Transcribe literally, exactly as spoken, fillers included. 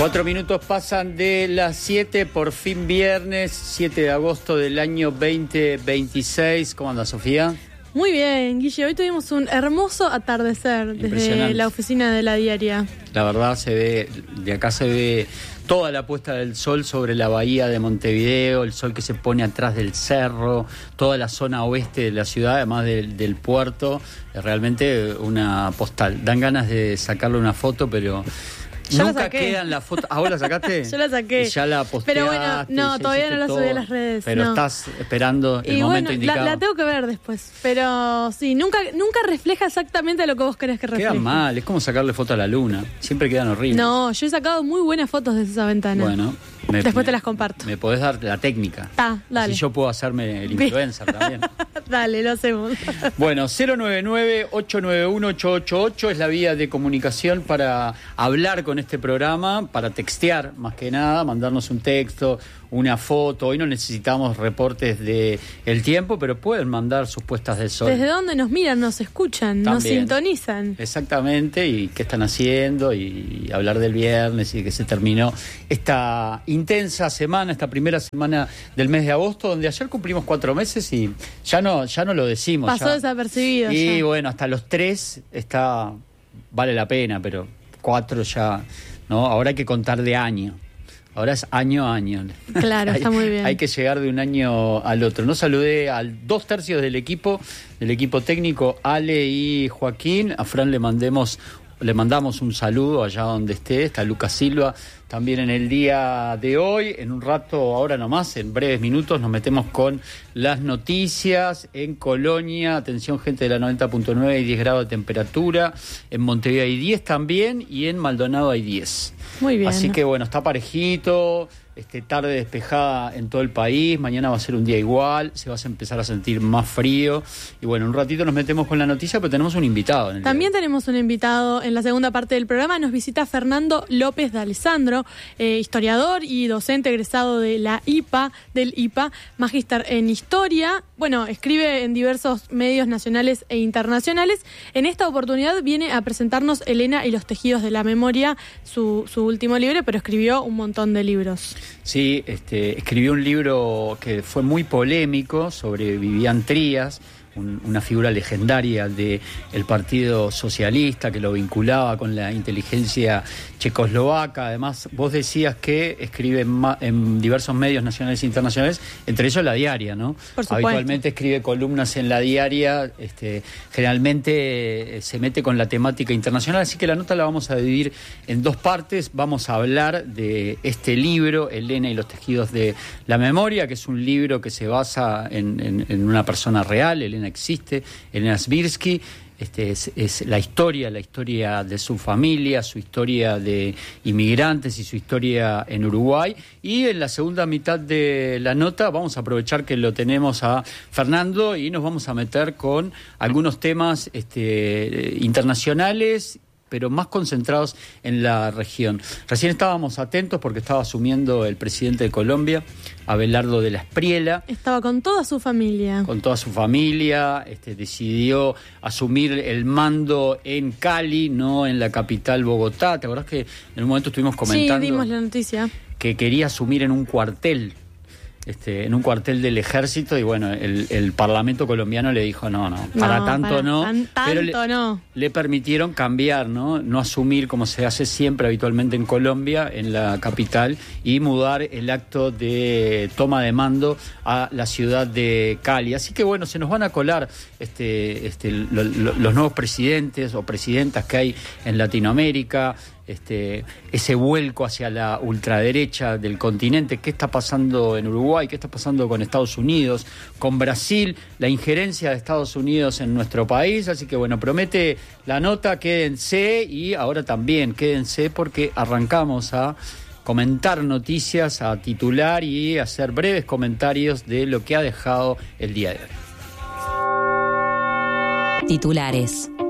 Cuatro minutos pasan de las siete, por fin viernes, siete de agosto del año veinte veintiséis. ¿Cómo anda, Sofía? Muy bien, Guille. Hoy tuvimos un hermoso atardecer desde la oficina de La Diaria. La verdad, se ve, de acá se ve toda la puesta del sol sobre la bahía de Montevideo, el sol que se pone atrás del cerro, toda la zona oeste de la ciudad, además del, del puerto. Es realmente una postal. Dan ganas de sacarle una foto, pero... Ya nunca quedan las fotos. ¿Ah, vos la sacaste? Yo la saqué. Y ya la posteaste. Pero bueno, no, todavía no la subí a las redes. Pero no. estás esperando el y momento bueno, indicado. La, la tengo que ver después. Pero sí, nunca nunca refleja exactamente lo que vos querés que refleje. Queda mal, es como sacarle foto a la luna. Siempre quedan horribles. No, yo he sacado muy buenas fotos desde esa ventana. Bueno. Me, después me, te las comparto. Me podés dar la técnica. Ah, dale. Así yo puedo hacerme el influencer también. Dale, lo hacemos. Bueno, cero nueve nueve, ocho nueve uno, ocho ocho ocho es la vía de comunicación para hablar con este programa, para textear más que nada, mandarnos un texto, una foto. Hoy no necesitamos reportes de el tiempo, pero pueden mandar sus puestas del sol. ¿Desde dónde nos miran, nos escuchan, también, nos sintonizan? Exactamente, y qué están haciendo, y hablar del viernes y de que se terminó esta intensa semana, esta primera semana del mes de agosto, donde ayer cumplimos cuatro meses y ya no, ya no lo decimos. Pasó ya. desapercibido. Y ya. bueno, hasta los tres está, vale la pena, pero cuatro ya, ¿no? Ahora hay que contar de año. Ahora es año a año. Claro, hay, está muy bien. Hay que llegar de un año al otro. No saludé a dos tercios del equipo, del equipo técnico, Ale y Joaquín. A Fran le mandemos, le mandamos un saludo allá donde esté. Está Lucas Silva también en el día de hoy. En un rato, ahora nomás, en breves minutos, nos metemos con las noticias. En Colonia, atención gente de la noventa punto nueve, hay diez grados de temperatura. En Montevideo hay diez también y en Maldonado hay diez. Muy bien. Así que bueno, está parejito, este, tarde despejada en todo el país, mañana va a ser un día igual, se va a empezar a sentir más frío. Y bueno, un ratito nos metemos con la noticia, pero tenemos un invitado en el También día. tenemos un invitado en la segunda parte del programa. Nos visita Fernando López de Alessandro, eh, historiador y docente egresado de la I P A, del I P A, magíster en historia. Bueno, escribe en diversos medios nacionales e internacionales. En esta oportunidad viene a presentarnos Elena y los tejidos de la memoria, su, su último libro, pero escribió un montón de libros. Sí, este, escribió un libro que fue muy polémico sobre Vivian Trías, un, una figura legendaria del Partido Socialista que lo vinculaba con la inteligencia checoslovaca. Además, vos decías que escribe en, ma- en diversos medios nacionales e internacionales, entre ellos La Diaria, ¿no? Por supuesto. Habitualmente escribe columnas en La Diaria, este, generalmente eh, se mete con la temática internacional, así que la nota la vamos a dividir en dos partes. Vamos a hablar de este libro, Elena y los tejidos de la memoria, que es un libro que se basa en, en, en una persona real. Elena existe, Elena Svirsky. Este es, es la historia, la historia de su familia, su historia de inmigrantes y su historia en Uruguay. Y en la segunda mitad de la nota vamos a aprovechar que lo tenemos a Fernando y nos vamos a meter con algunos temas este, internacionales, pero más concentrados en la región. Recién estábamos atentos porque estaba asumiendo el presidente de Colombia, Abelardo de la Espriella. Estaba con toda su familia. Con toda su familia, este, decidió asumir el mando en Cali, no en la capital Bogotá. ¿Te acordás que en un momento estuvimos comentando? Sí, dimos la noticia. Que quería asumir en un cuartel. Este, en un cuartel del ejército, y bueno, el, el Parlamento colombiano le dijo no, no, para no, tanto para no, tan, tanto pero le, no. le permitieron cambiar, ¿no? No asumir como se hace siempre habitualmente en Colombia, en la capital, y mudar el acto de toma de mando a la ciudad de Cali. Así que bueno, se nos van a colar este, este, lo, lo, los nuevos presidentes o presidentas que hay en Latinoamérica. Este, ese vuelco hacia la ultraderecha del continente. ¿Qué está pasando en Uruguay? ¿Qué está pasando con Estados Unidos? Con Brasil, la injerencia de Estados Unidos en nuestro país. Así que bueno, promete la nota, quédense, y ahora también quédense porque arrancamos a comentar noticias, a titular y hacer breves comentarios de lo que ha dejado el día de hoy. Titulares.